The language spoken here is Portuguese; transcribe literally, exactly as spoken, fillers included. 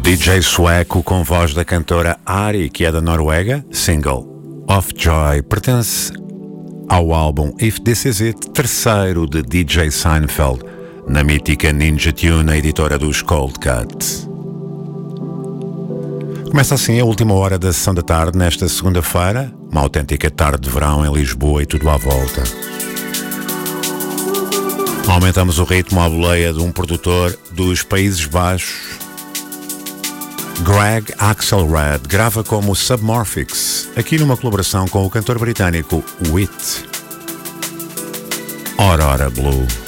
D J sueco com voz da cantora Ari, que é da Noruega. Single Of Joy pertence ao álbum If This Is It, terceiro de D J Seinfeld, na mítica Ninja Tune, a editora dos Cold Cut. Começa assim a última hora da sessão da tarde nesta segunda-feira, uma autêntica tarde de verão em Lisboa e tudo à volta. Aumentamos o ritmo à boleia de um produtor dos Países Baixos. Greg Axelrad grava como Submorphics, aqui numa colaboração com o cantor britânico Wit. Aurora Blue.